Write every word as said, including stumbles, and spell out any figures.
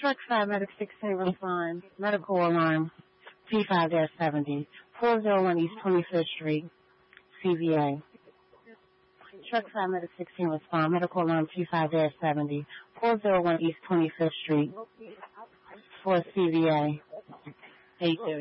Truck five, Medic sixteen, respond. Medical alarm, P five seventy, four oh one East twenty-fifth Street, C V A. Truck five, Medic sixteen, respond. Medical alarm, P five seventy, four oh one East twenty-fifth Street, for C V A. eight